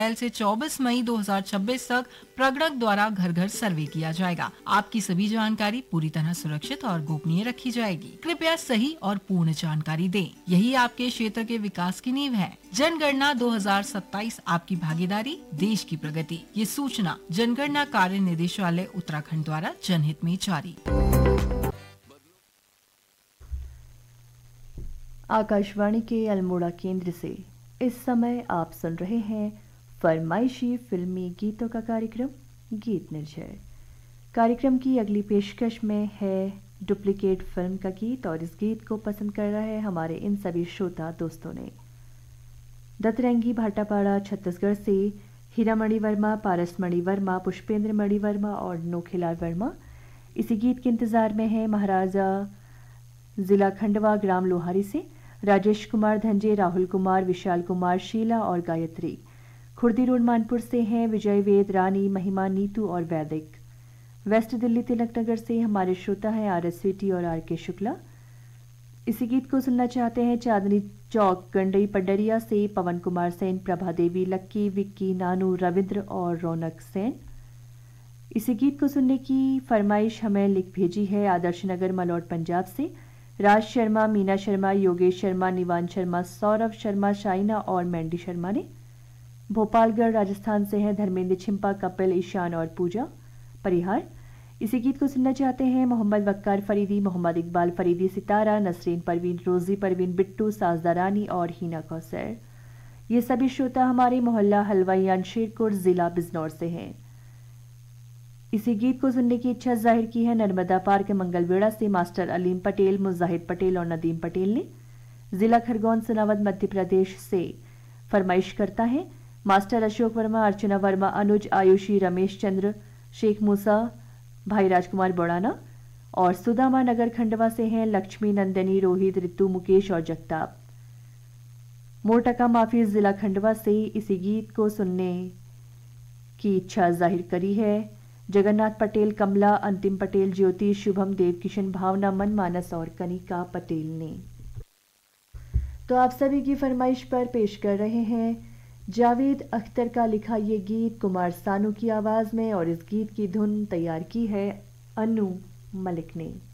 से 24 मई 2026 तक प्रगणक द्वारा घर घर सर्वे किया जाएगा। आपकी सभी जानकारी पूरी तरह सुरक्षित और गोपनीय रखी जाएगी। कृपया सही और पूर्ण जानकारी दें। यही आपके क्षेत्र के विकास की नींव है। जनगणना 2027 आपकी भागीदारी, देश की प्रगति। ये सूचना जनगणना कार्य निदेशालय उत्तराखंड द्वारा जनहित में जारी। आकाशवाणी के अल्मोड़ा केंद्र से इस समय आप सुन रहे हैं फरमाइशी फिल्मी गीतों का कार्यक्रम गीत निर्झर। कार्यक्रम की अगली पेशकश में है डुप्लीकेट फिल्म का गीत और इस गीत को पसंद कर रहा है हमारे इन सभी श्रोता दोस्तों ने। दतरंगी भाटापाड़ा छत्तीसगढ़ से हीरामणि वर्मा, पारसमणि वर्मा, पुष्पेंद्र मणि वर्मा और नोखेलाल वर्मा इसी गीत के इंतजार में है। महाराजा जिला खंडवा ग्राम लोहारी से राजेश कुमार धंजे, राहुल कुमार, विशाल कुमार, शीला और गायत्री। खुर्दी रोड मानपुर से हैं विजय वेद, रानी, महिमा, नीतू और वैदिक। वेस्ट दिल्ली तिलक नगर से हमारे श्रोता हैं RS स्वीटी और RK शुक्ला। इसी गीत को सुनना चाहते हैं चांदनी चौक गंडई पडरिया से पवन कुमार सेन, प्रभा देवी, लक्की, विक्की, नानू, रविंद्र और रौनक सेन। इसी गीत को सुनने की फरमाइश हमें लिख भेजी है आदर्श नगर मलौट पंजाब से राज शर्मा, मीना शर्मा, योगेश शर्मा, निवान शर्मा, सौरभ शर्मा, शाइना और मैंडी शर्मा ने। भोपालगढ़ राजस्थान से हैं धर्मेंद्र छिंपा, कपिल, ईशान और पूजा परिहार। इसी गीत को सुनना चाहते हैं मोहम्मद वक्कार फरीदी, मोहम्मद इकबाल फरीदी, सितारा, नसरीन परवीन, रोजी परवीन, बिट्टू, साजदा रानी और हीना कौसर। ये सभी श्रोता हमारे मोहल्ला हलवाईयान शेरकोट जिला बिजनौर से हैं। इसी गीत को सुनने की इच्छा जाहिर की है नर्मदा पार के मंगलवेड़ा से मास्टर अलीम पटेल, मुजाहिद पटेल और नदीम पटेल ने। जिला खरगोन सोनावद मध्य प्रदेश से फरमाइश करता है मास्टर अशोक वर्मा, अर्चना वर्मा, अनुज, आयुषी, रमेश चंद्र, शेख मूसा, भाई राजकुमार बोड़ाना और सुदामा नगर खंडवा से हैं लक्ष्मी, नंदनी, रोहित, रितु, मुकेश और जगताप। मोरटका माफी जिला खंडवा से इसी गीत को सुनने की इच्छा जाहिर करी है जगन्नाथ पटेल, कमला, अंतिम पटेल, ज्योति, शुभम, देवकिशन, भावना, मनमानस और कनिका पटेल ने। तो आप सभी की फरमाइश पर पेश कर रहे हैं जावेद अख्तर का लिखा ये गीत कुमार सानू की आवाज में और इस गीत की धुन तैयार की है अनु मलिक ने।